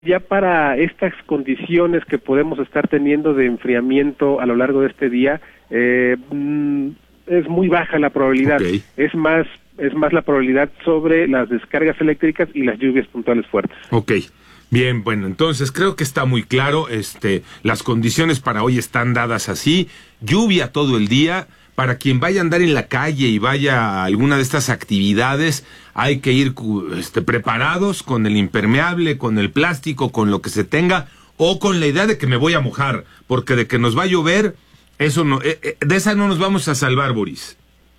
Ya para estas condiciones que podemos estar teniendo de enfriamiento a lo largo de este día, es muy baja la probabilidad. Okay. Es más la probabilidad sobre las descargas eléctricas y las lluvias puntuales fuertes. Ok. Bien, bueno, entonces creo que está muy claro, las condiciones para hoy están dadas así, lluvia todo el día. Para quien vaya a andar en la calle y vaya a alguna de estas actividades, hay que ir preparados con el impermeable, con el plástico, con lo que se tenga, o con la idea de que me voy a mojar, porque de que nos va a llover, eso no, de esa no nos vamos a salvar, Boris.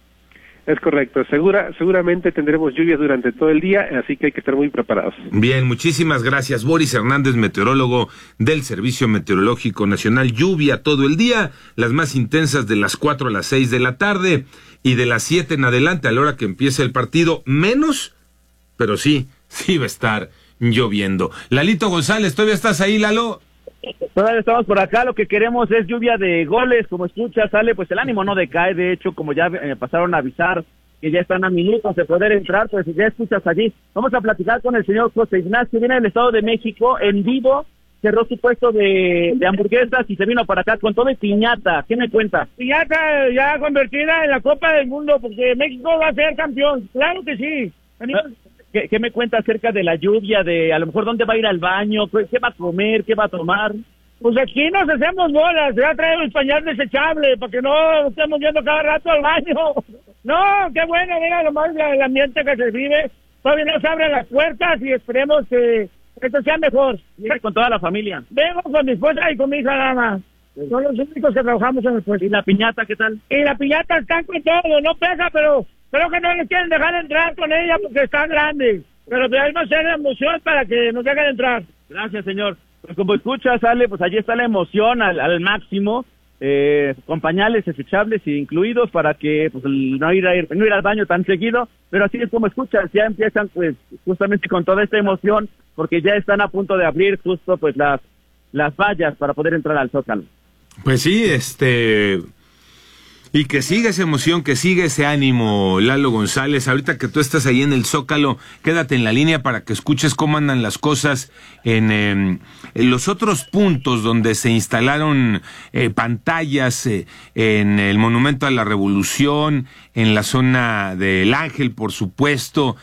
Es correcto, seguramente tendremos lluvias durante todo el día, así que hay que estar muy preparados. Bien, muchísimas gracias. Boris Hernández, meteorólogo del Servicio Meteorológico Nacional. Lluvia todo el día, las más intensas de las 4 a las 6 de la tarde y de las 7 en adelante a la hora que empiece el partido, menos, pero sí va a estar lloviendo. Lalito González, ¿todavía estás ahí, Lalo? Todavía estamos por acá, lo que queremos es lluvia de goles, como escuchas, sale, pues el ánimo no decae, de hecho, como ya pasaron a avisar que ya están a minutos de poder entrar, pues ya escuchas allí. Vamos a platicar con el señor José Ignacio, viene del Estado de México, en vivo, cerró su puesto de hamburguesas y se vino para acá con todo y piñata. ¿Qué me cuenta? Piñata ya convertida en la Copa del Mundo, porque México va a ser campeón, claro que sí. ¿Qué me cuenta acerca de la lluvia, de a lo mejor dónde va a ir al baño, qué va a comer, qué va a tomar? Pues aquí nos hacemos bolas, ya traigo el pañal desechable, para que no estemos yendo cada rato al baño. No, qué bueno, mira nomás el ambiente que se vive, todavía no se abren las puertas y esperemos que esto sea mejor. ¿Viene con toda la familia? Vengo con mi esposa y con mi hija nada más. Son los únicos que trabajamos en el puesto. ¿Y la piñata qué tal? Y la piñata está con todo, no pega, pero creo que no nos quieren dejar entrar con ella porque está grande. Pero debemos hacer emoción para que nos dejen entrar. Gracias, señor. Pues como escuchas, sale, pues allí está la emoción al máximo, con pañales desechables incluidos para que pues no ir al baño tan seguido, pero así es como escuchas, ya empiezan pues justamente con toda esta emoción, porque ya están a punto de abrir justo pues las vallas para poder entrar al Zócalo. Pues sí, y que siga esa emoción, que siga ese ánimo, Lalo González. Ahorita que tú estás ahí en el Zócalo, quédate en la línea para que escuches cómo andan las cosas en los otros puntos donde se instalaron pantallas, en el Monumento a la Revolución, en la zona del Ángel, por supuesto,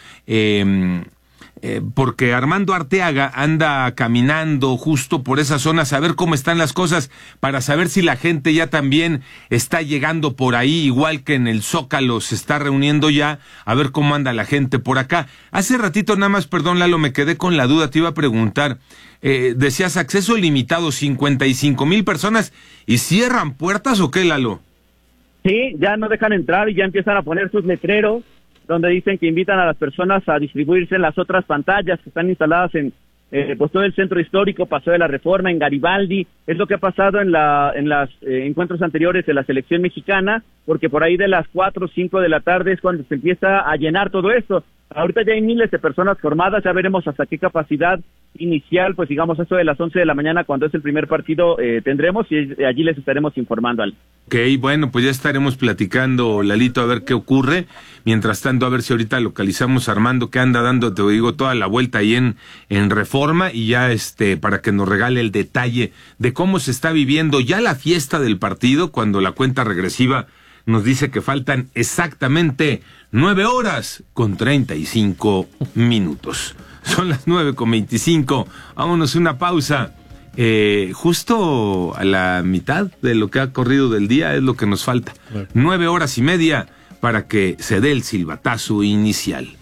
porque Armando Arteaga anda caminando justo por esa zona a saber cómo están las cosas, para saber si la gente ya también está llegando por ahí, igual que en el Zócalo se está reuniendo ya, a ver cómo anda la gente por acá. Hace ratito nada más, perdón Lalo, me quedé con la duda, te iba a preguntar, decías acceso limitado, 55,000 personas, ¿y cierran puertas o qué, Lalo? Sí, ya no dejan entrar y ya empiezan a poner sus letreros, donde dicen que invitan a las personas a distribuirse en las otras pantallas que están instaladas en pues todo el centro histórico, Paseo de la Reforma, en Garibaldi. Es lo que ha pasado en los encuentros anteriores de la selección mexicana, porque por ahí de las 4 o 5 de la tarde es cuando se empieza a llenar todo esto. Ahorita ya hay miles de personas formadas, ya veremos hasta qué capacidad inicial, pues digamos esto de las 11 de la mañana, cuando es el primer partido, tendremos, y allí les estaremos informando. Ok, bueno, pues ya estaremos platicando, Lalito, a ver qué ocurre. Mientras tanto, a ver si ahorita localizamos a Armando, que anda dando, te digo, toda la vuelta ahí en Reforma, y ya para que nos regale el detalle de cómo se está viviendo ya la fiesta del partido, cuando la cuenta regresiva nos dice que faltan exactamente 9 horas con 35 minutos. Son las 9:25. Vámonos una pausa. Justo a la mitad de lo que ha corrido del día es lo que nos falta. 9 horas y media para que se dé el silbatazo inicial.